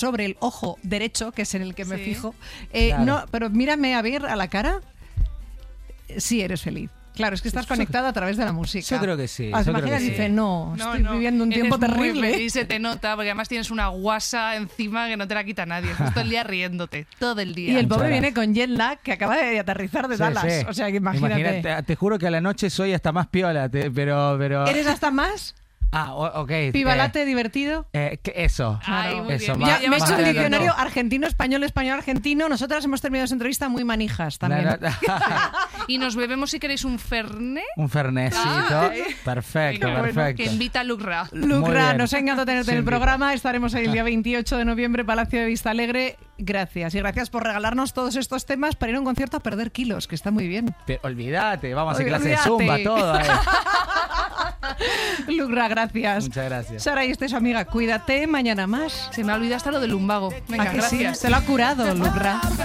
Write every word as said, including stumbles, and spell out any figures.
sobre el ojo derecho, que es en el que me Sí. fijo. Eh, Claro. no, pero mírame a ver a la cara. Sí, eres feliz. Claro, es que estás Yo- conectado a través de la música. Yo creo que sí, Ah, yo ¿te creo imaginas? que sí. Dice, no, No, estoy no, viviendo un tiempo eres muy terrible. feliz, se te nota, porque además tienes una guasa encima que no te la quita nadie. Estás todo el día riéndote, todo el día. Y el Muchas pobre gracias. viene con jet lag que acaba de aterrizar de Sí, Dallas. sí. O sea, que imagínate. Imagínate, te juro que a la noche soy hasta más piola, te- pero... pero... ¿Eres hasta más? Ah, o- ok. ¿Pibalate eh, divertido? eh, que eso. Ay, muy eso, bien. más- Ya, ya me he vas hecho un aprendiendo. diccionario argentino, español, español, argentino. Nosotras hemos terminado esa entrevista muy manijas también. No, no, Y nos bebemos, si queréis, un fernet. un fernecito. Ay. Perfecto, Venga, bueno, perfecto. que invita a Lucra. Muy Lucra, bien. nos ha encantado tenerte en el Sí, programa. Estaremos ahí el día veintiocho de noviembre, Palacio de Vista Alegre. Gracias. Y gracias por regalarnos todos estos temas para ir a un concierto a perder kilos, que está muy bien. Te- olvídate, vamos a hacer clase de Olvídate. zumba, todo. eh. Lucra, gracias. Muchas gracias. Sara, y esta es su amiga. Cuídate, mañana más. Se me ha olvidado hasta lo del lumbago. Venga, ¿A que sí? gracias. Se lo ha curado, Lucra.